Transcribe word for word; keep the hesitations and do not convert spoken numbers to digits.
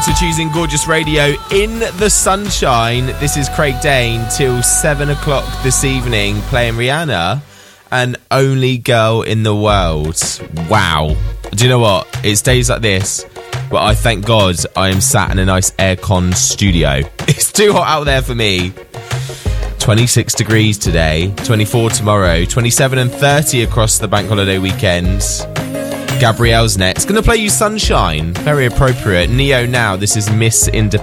to choosing Gorgeous Radio in the sunshine. This is Craig Dane till seven o'clock this evening, playing Rihanna and Only Girl in the World. Wow. Do you know what? It's days like this, but I thank God I am sat in a nice aircon studio. It's too hot out there for me. twenty-six degrees today, twenty-four tomorrow, twenty-seven and thirty across the bank holiday weekends. Gabrielle's next. Gonna play you Sunshine. Very appropriate. Neo now. This is Miss Independent.